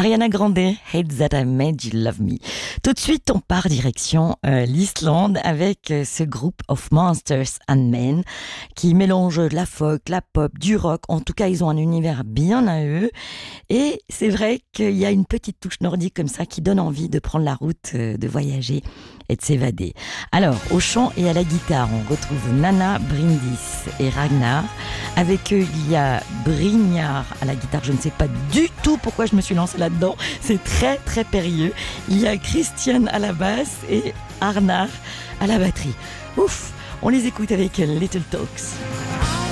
Ariana Grande, Hate That I Made You Love Me. Tout de suite, on part direction l'Islande avec ce groupe of Monsters and Men qui mélange la folk, la pop, du rock. En tout cas, ils ont un univers bien à eux. Et c'est vrai qu'il y a une petite touche nordique comme ça qui donne envie de prendre la route, de voyager et de s'évader. Alors, au chant et à la guitare, on retrouve Nana, Bryndís et Ragnar. Avec eux, il y a Brynjar à la guitare. Je ne sais pas du tout pourquoi je me suis lancée là-dedans. C'est très, très périlleux. Il y a Christian à la basse et Arnar à la batterie. Ouf, on les écoute avec Little Talks.